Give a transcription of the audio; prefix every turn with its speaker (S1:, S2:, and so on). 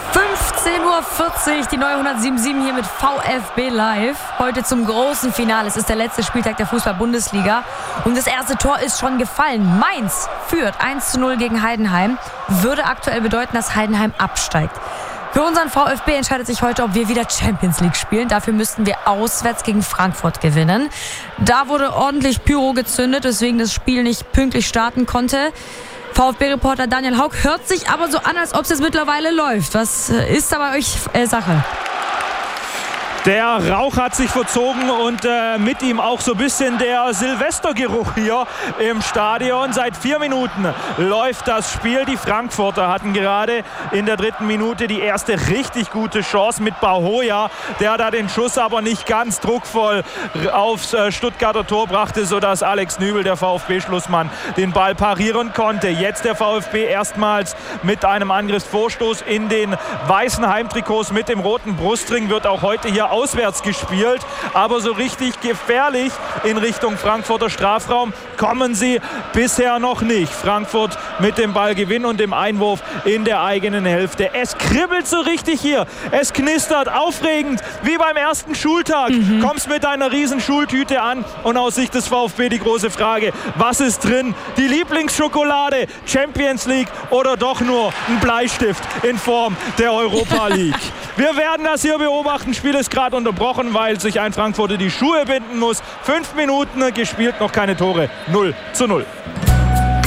S1: 15:40 Uhr, die neue 107.7 hier mit VfB Live. Heute zum großen Finale. Es ist der letzte Spieltag der Fußball-Bundesliga. Und das erste Tor ist schon gefallen. Mainz führt 1:0 gegen Heidenheim. Würde aktuell bedeuten, dass Heidenheim absteigt. Für unseren VfB entscheidet sich heute, ob wir wieder Champions League spielen. Dafür müssten wir auswärts gegen Frankfurt gewinnen. Da wurde ordentlich Pyro gezündet, weswegen das Spiel nicht pünktlich starten konnte. VfB-Reporter Daniel Haug hört sich aber so an, als ob es jetzt mittlerweile läuft. Was ist da bei euch Sache?
S2: Der Rauch hat sich verzogen und mit ihm auch so ein bisschen der Silvestergeruch hier im Stadion. Seit 4 Minuten läuft das Spiel. Die Frankfurter hatten gerade in der 3. Minute die erste richtig gute Chance mit Bahoja, der da den Schuss aber nicht ganz druckvoll aufs Stuttgarter Tor brachte, sodass Alex Nübel, der VfB-Schlussmann, den Ball parieren konnte. Jetzt der VfB erstmals mit einem Angriffsvorstoß in den weißen Heimtrikots mit dem roten Brustring, wird auch heute hier auswärts gespielt, aber so richtig gefährlich in Richtung Frankfurter Strafraum kommen sie bisher noch nicht. Frankfurt mit dem Ballgewinn und dem Einwurf in der eigenen Hälfte. Es kribbelt so richtig hier, es knistert, aufregend, wie beim ersten Schultag. Kommst mit einer riesen Schultüte an und aus Sicht des VfB die große Frage, was ist drin? Die Lieblingsschokolade, Champions League oder doch nur ein Bleistift in Form der Europa League? Wir werden das hier beobachten. Spiel ist gerade unterbrochen, weil sich ein Frankfurter die Schuhe binden muss. 5 Minuten gespielt, noch keine Tore. 0:0.